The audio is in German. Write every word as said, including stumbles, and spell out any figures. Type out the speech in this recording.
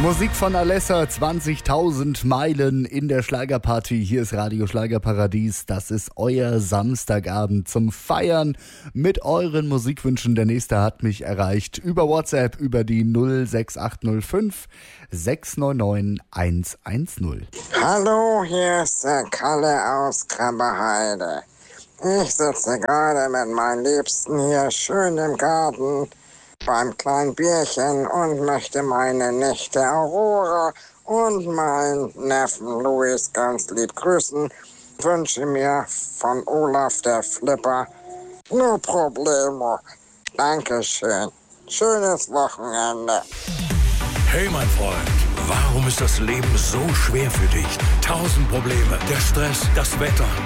Musik von Alessa, zwanzigtausend Meilen in der Schlagerparty. Hier ist Radio Schlagerparadies. Das ist euer Samstagabend zum Feiern mit euren Musikwünschen. Der nächste hat mich erreicht über WhatsApp über die null sechs acht null fünf sechs neun neun eins eins null. Hallo, hier ist der Kalle aus Krabbeheide. Ich sitze gerade mit meinen Liebsten hier schön im Garten beim kleinen Bierchen und möchte meine Nichte Aurora und meinen Neffen Luis ganz lieb grüßen. Wünsche mir von Olaf der Flipper no problemo. Dankeschön. Schönes Wochenende. Hey mein Freund, warum ist das Leben so schwer für dich? Tausend Probleme, der Stress, das Wetter,